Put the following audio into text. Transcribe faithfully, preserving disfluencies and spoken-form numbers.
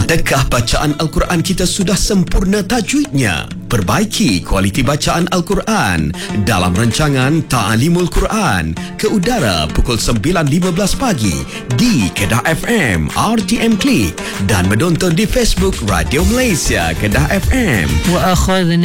Adakah bacaan Al-Quran kita sudah sempurna tajwidnya? Perbaiki kualiti bacaan Al-Quran dalam rancangan Ta'alimul Quran ke udara pukul sembilan lima belas pagi di Kedah F M, R T M Klik dan menonton di Facebook Radio Malaysia Kedah F M. وأخذنا